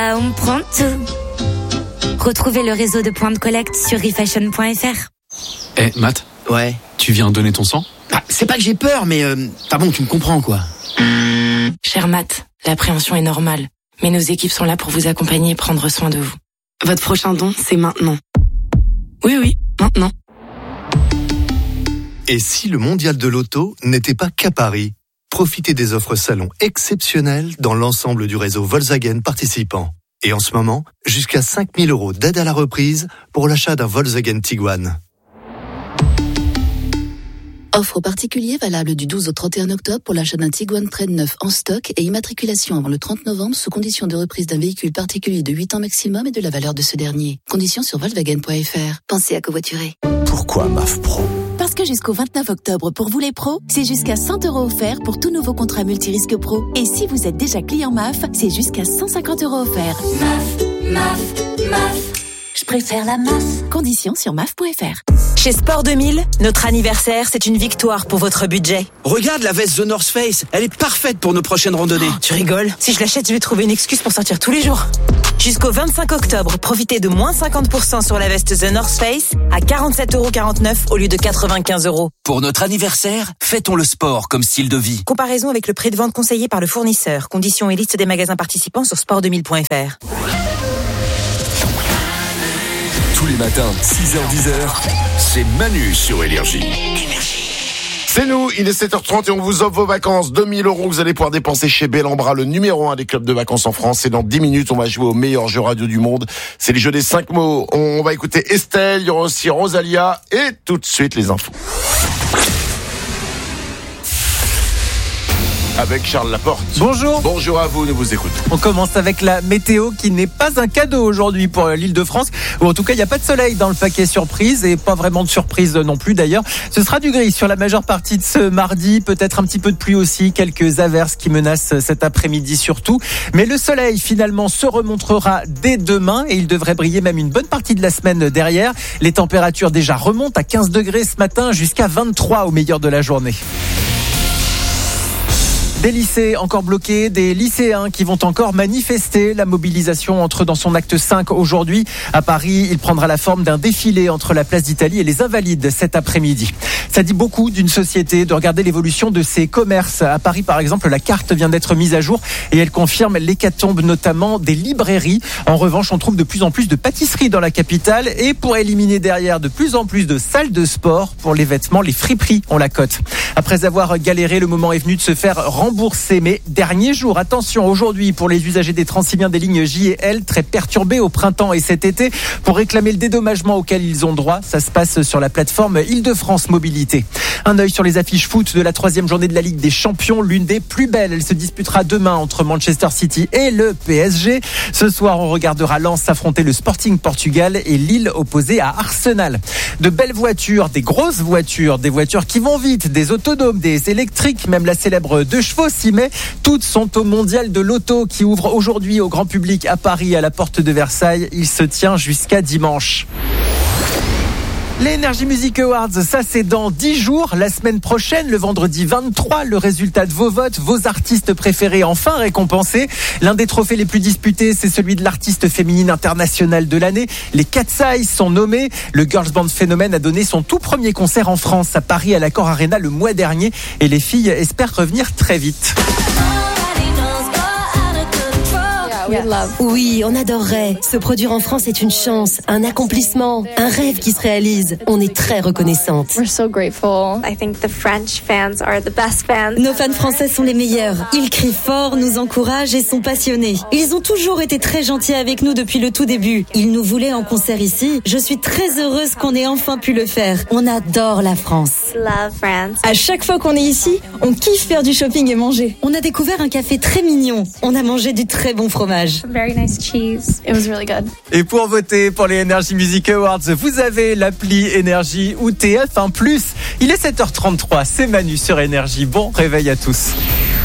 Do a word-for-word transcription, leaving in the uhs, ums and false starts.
Ah, on prend tout. Retrouvez le réseau de points de collecte sur refashion point f r. Eh, hey, Matt. Ouais. Tu viens donner ton sang ? Bah, c'est pas que j'ai peur, mais euh, t'as bon, tu me comprends, quoi. Cher Matt, l'appréhension est normale, mais nos équipes sont là pour vous accompagner et prendre soin de vous. Votre prochain don, c'est maintenant. Oui, oui, maintenant. Et si le mondial de l'auto n'était pas qu'à Paris ? Profitez des offres salon exceptionnelles dans l'ensemble du réseau Volkswagen participant. Et en ce moment, jusqu'à cinq mille euros d'aide à la reprise pour l'achat d'un Volkswagen Tiguan. Offre aux particuliers valable du douze au trente et un octobre pour l'achat d'un Tiguan Trend neuf en stock et immatriculation avant le trente novembre sous condition de reprise d'un véhicule particulier de huit ans maximum et de la valeur de ce dernier. Conditions sur volkswagen point f r. Pensez à covoiturer. Pourquoi M A F Pro ? Parce que jusqu'au vingt-neuf octobre, pour vous les pros, c'est jusqu'à cent euros offerts pour tout nouveau contrat multirisque pro. Et si vous êtes déjà client M A F, c'est jusqu'à cent cinquante euros offerts. M A F, M A F, M A F. Je préfère la M A F. Conditions sur M A F point f r. Chez Sport deux mille, notre anniversaire, c'est une victoire pour votre budget. Regarde la veste The North Face, elle est parfaite pour nos prochaines randonnées. Oh, tu rigoles ? Si je l'achète, je vais trouver une excuse pour sortir tous les jours. Jusqu'au vingt-cinq octobre, profitez de moins cinquante pour cent sur la veste The North Face à quarante-sept euros quarante-neuf au lieu de quatre-vingt-quinze euros. Pour notre anniversaire, fêtons le sport comme style de vie. Comparaison avec le prix de vente conseillé par le fournisseur. Conditions et liste des magasins participants sur sport deux mille point f r. Tous les matins, six heures dix, c'est Manu sur Énergie. C'est nous, il est sept heures trente et on vous offre vos vacances. deux mille euros que vous allez pouvoir dépenser chez Bellambra, le numéro un des clubs de vacances en France. Et dans dix minutes, on va jouer au meilleur jeu radio du monde. C'est les jeux des cinq mots. On va écouter Estelle, il y aura aussi Rosalia et tout de suite les infos. Avec Charles Laporte. Bonjour. Bonjour à vous, nous vous écoutons. On commence avec la météo qui n'est pas un cadeau aujourd'hui pour l'Île-de-France, ou en tout cas il n'y a pas de soleil dans le paquet surprise et pas vraiment de surprise non plus d'ailleurs. Ce sera du gris sur la majeure partie de ce mardi, peut-être un petit peu de pluie aussi, quelques averses qui menacent cet après-midi surtout. Mais le soleil finalement se remontrera dès demain et il devrait briller même une bonne partie de la semaine derrière. Les températures déjà remontent à quinze degrés ce matin jusqu'à vingt-trois au meilleur de la journée. Des lycées encore bloqués, des lycéens qui vont encore manifester. La mobilisation entre dans son acte cinq aujourd'hui. À Paris, il prendra la forme d'un défilé entre la place d'Italie et les Invalides cet après-midi. Ça dit beaucoup d'une société de regarder l'évolution de ses commerces. À Paris, par exemple, la carte vient d'être mise à jour et elle confirme l'hécatombe notamment des librairies. En revanche, on trouve de plus en plus de pâtisseries dans la capitale et pour éliminer derrière de plus en plus de salles de sport pour les vêtements, les friperies ont la cote. Après avoir galéré, le moment est venu de se faire rembourser. Remboursé, mais dernier jour, attention aujourd'hui pour les usagers des Transilien des lignes J et L, très perturbés au printemps et cet été, pour réclamer le dédommagement auquel ils ont droit. Ça se passe sur la plateforme Île-de-France Mobilité. Un œil sur les affiches foot de la troisième journée de la Ligue des Champions, l'une des plus belles. Elle se disputera demain entre Manchester City et le P S G. Ce soir, on regardera Lens affronter le Sporting Portugal et Lille opposé à Arsenal. De belles voitures, des grosses voitures, des voitures qui vont vite, des autonomes, des électriques, même la célèbre deux chevaux s'y met. Toutes sont au Mondial de l'Auto qui ouvre aujourd'hui au grand public à Paris, à la porte de Versailles. Il se tient jusqu'à dimanche. Les Energy Music Awards, ça c'est dans dix jours, la semaine prochaine, le vendredi vingt-trois, le résultat de vos votes, vos artistes préférés enfin récompensés. L'un des trophées les plus disputés, c'est celui de l'artiste féminine internationale de l'année. Les Katseye sont nommés. Le girls band Phénomène a donné son tout premier concert en France, à Paris, à l'Accor Arena le mois dernier. Et les filles espèrent revenir très vite. Oui, on adorerait. Se produire en France est une chance, un accomplissement, un rêve qui se réalise. On est très reconnaissante. We're so grateful. I think the French fans are the best fans. Nos fans français sont les meilleurs. Ils crient fort, nous encouragent et sont passionnés. Ils ont toujours été très gentils avec nous depuis le tout début. Ils nous voulaient en concert ici. Je suis très heureuse qu'on ait enfin pu le faire. On adore la France. Love France. À chaque fois qu'on est ici, on kiffe faire du shopping et manger. On a découvert un café très mignon. On a mangé du très bon fromage. Very nice cheese. It was really good. Et pour voter pour les Energy Music Awards, vous avez l'appli Énergie ou T F un plus. Il est sept heures trente-trois, c'est Manu sur Énergie. Bon réveil à tous.